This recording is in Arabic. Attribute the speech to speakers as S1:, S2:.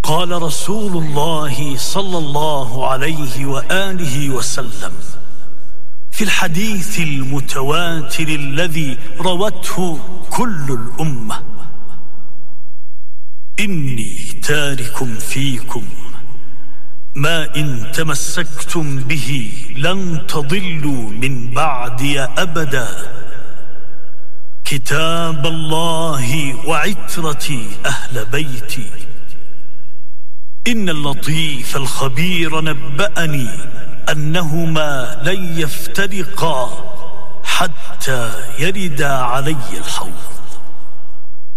S1: قال رسول الله صلى الله عليه وآله وسلم في الحديث المتواتر الذي روته كل الأمة: إني تارك فيكم ما إن تمسكتم به لن تضلوا من بعدي أبدا، كتاب الله وعترتي أهل بيتي. إن اللطيف الخبير نبأني أنهما لن يفترقا حتى يردا علي الحوض.